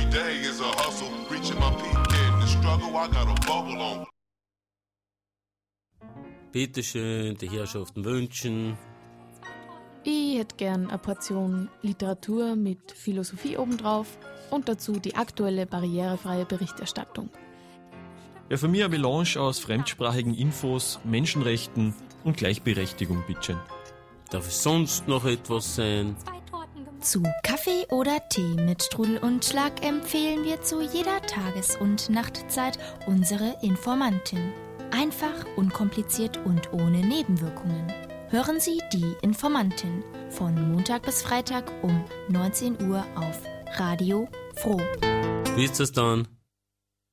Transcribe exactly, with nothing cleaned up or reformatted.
day is a hustle. Reaching my peak in the struggle, I got a bubble on. Bitte schön, die Herrschaften wünschen. Ich hätte gern eine Portion Literatur mit Philosophie obendrauf und dazu die aktuelle barrierefreie Berichterstattung. Ja, für mich eine Melange aus fremdsprachigen Infos, Menschenrechten und Gleichberechtigung, bitte. Darf es sonst noch etwas sein? Zu Kaffee oder Tee mit Strudel und Schlag empfehlen wir zu jeder Tages- und Nachtzeit unsere Informantin. Einfach, unkompliziert und ohne Nebenwirkungen. Hören Sie die Informantin von Montag bis Freitag um neunzehn Uhr auf Radio Froh. Bis dann.